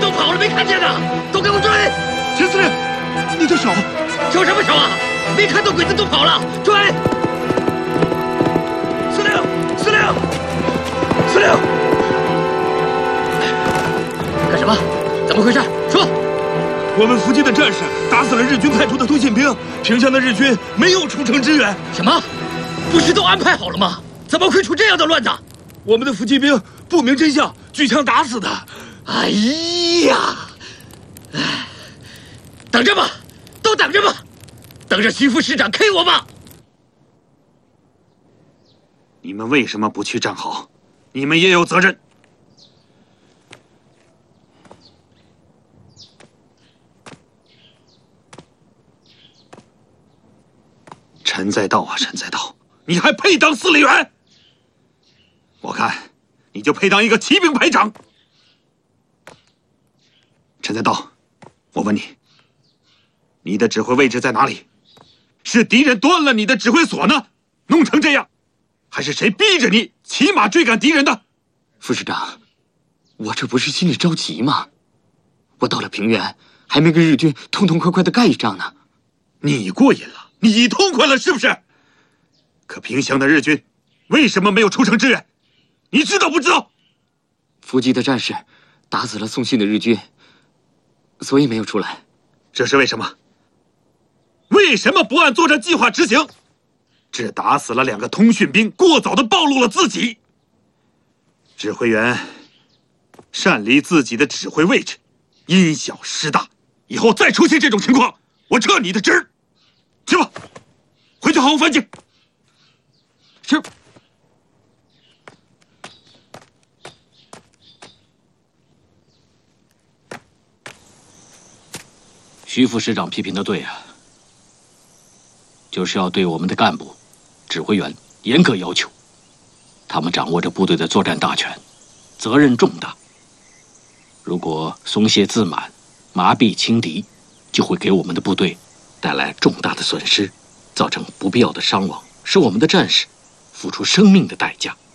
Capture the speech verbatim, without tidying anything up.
都跑了，没看见呢！都给我追！ 田司令，你的手， 手什么手啊？没看到鬼子都跑了，追！司令，司令，司令，干什么？怎么回事？说！ 我们伏击的战士打死了日军派出的通信兵，平乡的日军没有出城支援。 什么？不是都安排好了吗？怎么会出这样的乱子？ 我们的伏击兵不明真相，举枪打死的。 哎呀！等着吧，都等着吧，等着徐副师长 K 我吧。 你们为什么不去站好？你们也有责任。陈在道啊，陈在道，你还配当司令员？我看你就配当一个骑兵排长。陈在道，我问你，你的指挥位置在哪里？是敌人断了你的指挥所呢，弄成这样，还是谁逼着你骑马追赶敌人的？ 副师长，我这不是心里着急吗？我到了平原，还没跟日军痛痛快快的干一仗呢。 你过瘾了，你痛快了是不是？可平乡的日军为什么没有出城支援？你知道不知道？ 伏击的战士打死了送信的日军，所以没有出来。 这是为什么？为什么不按作战计划执行？只打死了两个通讯兵，过早的暴露了自己。指挥员擅离自己的指挥位置，因小失大，以后再出现这种情况，我撤你的职。去吧，回去好好反省。 是。 徐副师长批评的对啊，就是要对我们的干部、指挥员严格要求。他们掌握着部队的作战大权，责任重大。如果松懈自满、麻痹轻敌，就会给我们的部队带来重大的损失，造成不必要的伤亡，使我们的战士付出生命的代价。